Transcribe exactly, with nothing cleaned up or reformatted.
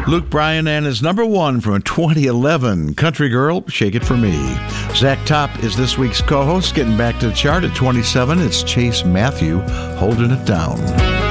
Luke Bryan and his number one from twenty eleven, Country Girl, Shake It For Me. Zach Top is this week's co-host. Getting back to the chart at twenty-seven, it's Chase Matthew, Holding It Down.